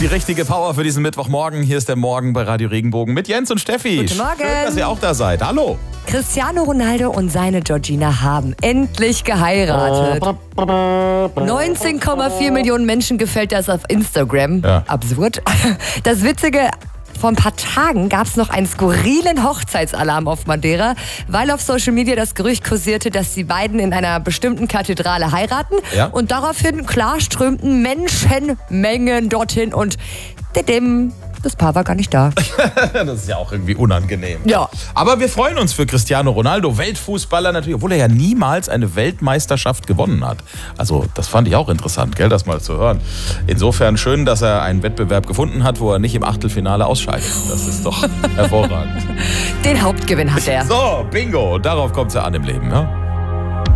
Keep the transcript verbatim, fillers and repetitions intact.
die richtige Power für diesen Mittwochmorgen. Hier ist der Morgen bei Radio Regenbogen mit Jens und Steffi. Guten Morgen. Schön, dass ihr auch da seid. Hallo. Cristiano Ronaldo und seine Georgina haben endlich geheiratet. neunzehn Komma vier Millionen Menschen gefällt das auf Instagram. Ja. Absurd. Das Witzige, vor ein paar Tagen gab es noch einen skurrilen Hochzeitsalarm auf Madeira, weil auf Social Media das Gerücht kursierte, dass die beiden in einer bestimmten Kathedrale heiraten. Ja. Und daraufhin klar strömten Menschenmengen dorthin und didim, das Paar war gar nicht da. Das ist ja auch irgendwie unangenehm. Ja. Aber wir freuen uns für Cristiano Ronaldo, Weltfußballer natürlich, obwohl er ja niemals eine Weltmeisterschaft gewonnen hat. Also das fand ich auch interessant, gell, das mal zu hören. Insofern schön, dass er einen Wettbewerb gefunden hat, wo er nicht im Achtelfinale ausscheidet. Das ist doch hervorragend. Den Hauptgewinn hat er. So, bingo, darauf kommt es ja an im Leben, ne?